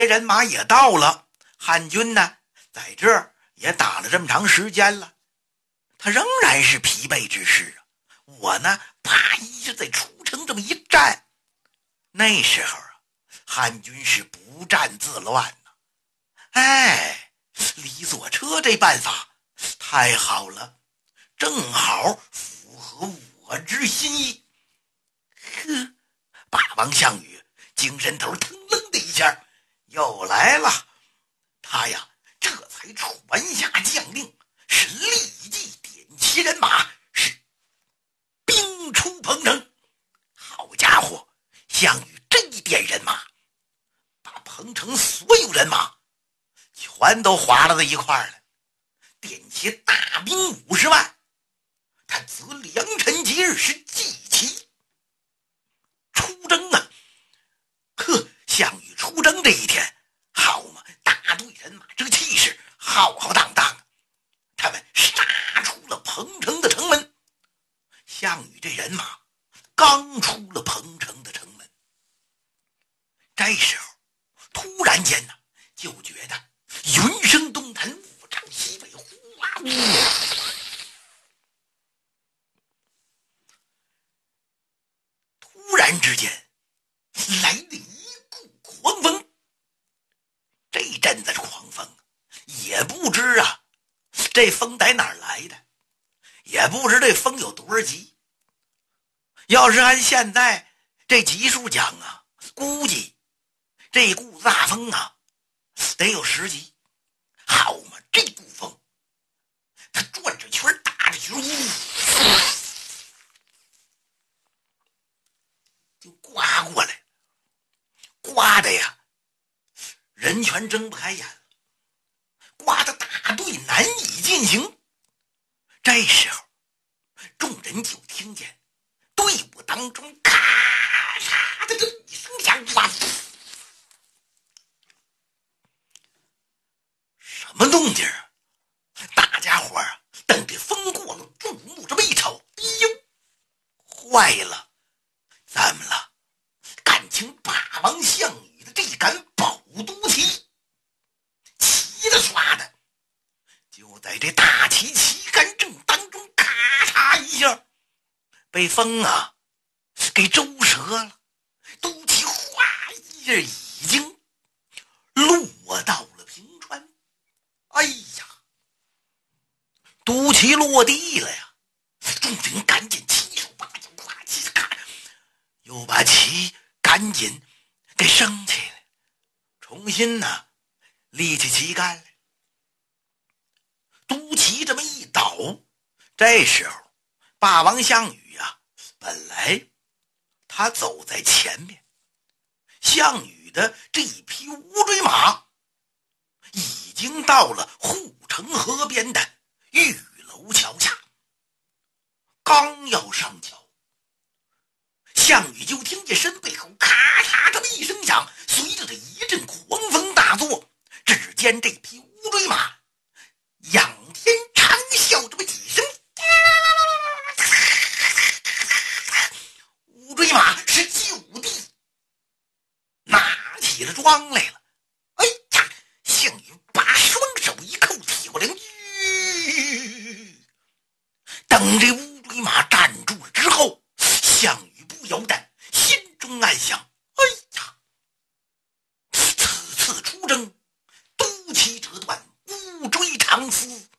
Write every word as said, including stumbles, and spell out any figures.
人马也到了，汉军呢在这儿也打了这么长时间了，他仍然是疲惫之势啊。我呢啪一下在出城这么一站，那时候啊汉军是不战自乱呢。哎，李左车这办法太好了，正好符合我之心意。呵，霸王项羽精神头腾楞的一下又来了，他呀这才传下将令，是立即点齐人马，是兵出彭城。好家伙，项羽这一点人马，把彭城所有人马全都划拉到一块儿了，点齐大兵五十万，他择良辰吉日是祭旗出征啊！呵，项羽出征这一天，好嘛，大队人马这个气势浩浩荡荡，他们杀出了彭城的城门。项羽这人马刚出了彭城的城门，这时候突然间呢，就觉得云声东南，雾长西北，呼啊呜！突然之间来了一股狂风，这阵子狂风也不知啊这风在哪儿来的，也不知这风有多少级。要是按现在这级数讲啊，估计这股子大风啊得有十级。好嘛，这股风它转着圈打着圈，就刮过来，刮的呀人全睁不开眼了，刮的大队难以进行。这时候众人就听见队伍当中咔嚓的这一声响，哇，什么动静啊？大家伙啊等这风过了，注目这么一瞅，哎呦，坏了，怎么了？感情霸王项羽的这杆宝都旗，旗的刷的就在这大旗旗杆正当中咔嚓一下被风啊给周折了，都旗哗一下已经落到了平川。哎呀，都旗落地了呀！众人赶紧起手把脚挂起看，又把旗赶紧给升起来，重新呢立起旗杆来。都旗这么一倒，这时候霸王项羽啊本来他走在前面，项羽的这一匹乌骓马已经到了护城河边的玉楼桥下，刚要上桥，项羽就听见身背后咔嚓这么一声响，随着这一阵狂风大作，只见这匹乌骓马仰天长啸这么几声，乌骓马是就地拿起了桩来了。哎呀，项羽把双手一扣，铁过梁，等这乌骓马站住了之后，项羽不由得心中暗想，哎呀，此次出征，都旗折断，乌骓长嘶，